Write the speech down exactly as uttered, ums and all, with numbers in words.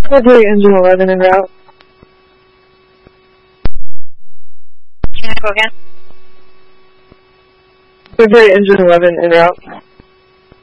Delivery engine eleven en route. Can I go again? Delivery engine eleven en route.